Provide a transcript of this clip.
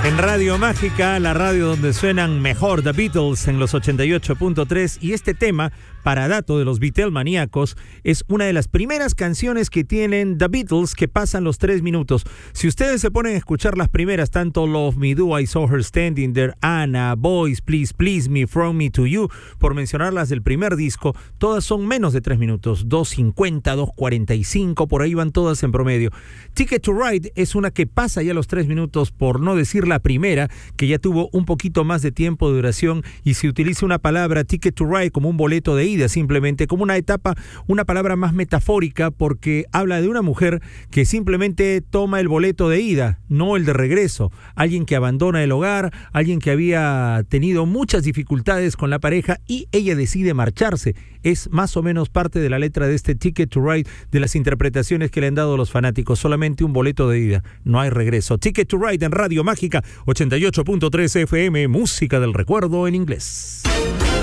En Radio Mágica, la radio donde suenan mejor The Beatles en los 88.3, y este tema, para dato de los Beatlemaníacos, es una de las primeras canciones que tienen The Beatles que pasan los 3 minutos. Si ustedes se ponen a escuchar las primeras, tanto Love Me Do, I Saw Her Standing There, Anna, Boys, Please Please Me, From Me to You, por mencionarlas del primer disco, todas son menos de 3 minutos, 2:50, 2:45, por ahí van todas en promedio. Ticket to Ride es una que pasa ya los 3 minutos, por no decir la primera, que ya tuvo un poquito más de tiempo de duración, y se utiliza una palabra Ticket to Ride como un boleto de ida, simplemente como una etapa, una palabra más metafórica, porque habla de una mujer que simplemente toma el boleto de ida, no el de regreso. Alguien que abandona el hogar, alguien que había tenido muchas dificultades con la pareja y ella decide marcharse. Es más o menos parte de la letra de este Ticket to Ride, de las interpretaciones que le han dado los fanáticos. Solamente un boleto de ida, no hay regreso. Ticket to Ride en Radio Mágica 88.3 FM, música del recuerdo en inglés.